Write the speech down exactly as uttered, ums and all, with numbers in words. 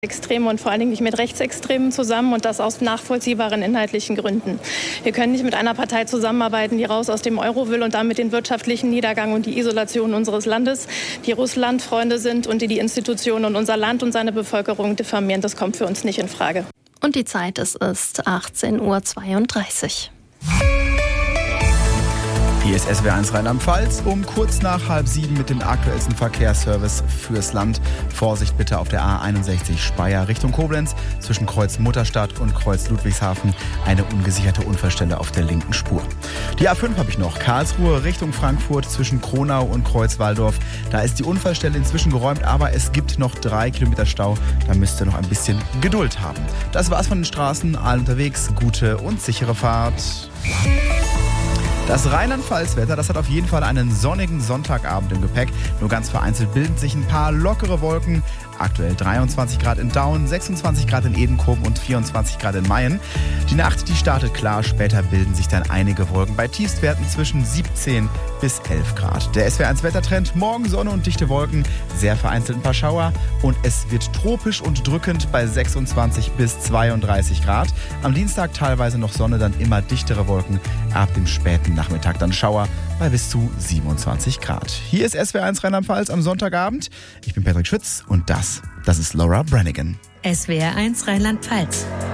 Extreme und vor allen Dingen nicht mit Rechtsextremen zusammen und das aus nachvollziehbaren inhaltlichen Gründen. Wir können nicht mit einer Partei zusammenarbeiten, die raus aus dem Euro will und damit den wirtschaftlichen Niedergang und die Isolation unseres Landes, die Russland-Freunde sind und die die Institutionen und unser Land und seine Bevölkerung diffamieren. Das kommt für uns nicht in Frage. Und die Zeit, es ist achtzehn Uhr zweiunddreißig. Hier ist S W R eins Rheinland-Pfalz um kurz nach halb sieben mit dem aktuellsten Verkehrsservice fürs Land. Vorsicht bitte auf der A einundsechzig Speyer Richtung Koblenz zwischen Kreuz Mutterstadt und Kreuz Ludwigshafen. Eine ungesicherte Unfallstelle auf der linken Spur. Die A fünf habe ich noch. Karlsruhe Richtung Frankfurt zwischen Kronau und Kreuz Walldorf. Da ist die Unfallstelle inzwischen geräumt, aber es gibt noch drei Kilometer Stau. Da müsst ihr noch ein bisschen Geduld haben. Das war's von den Straßen. Allen unterwegs. Gute und sichere Fahrt. Das Rheinland-Pfalz-Wetter, das hat auf jeden Fall einen sonnigen Sonntagabend im Gepäck. Nur ganz vereinzelt bilden sich ein paar lockere Wolken. Aktuell dreiundzwanzig Grad in Daun, sechsundzwanzig Grad in Edenkoben und vierundzwanzig Grad in Mayen. Die Nacht, die startet klar, später bilden sich dann einige Wolken bei Tiefstwerten zwischen siebzehn bis elf Grad. Der S W R eins Wettertrend, morgen Sonne und dichte Wolken, sehr vereinzelt ein paar Schauer und es wird tropisch und drückend bei sechsundzwanzig bis zweiunddreißig Grad. Am Dienstag teilweise noch Sonne, dann immer dichtere Wolken, ab dem späten Nachmittag dann Schauer bei bis zu siebenundzwanzig Grad. Hier ist S W R eins Rheinland-Pfalz am Sonntagabend. Ich bin Patrick Schütz und das, das ist Laura Branigan. S W R eins Rheinland-Pfalz.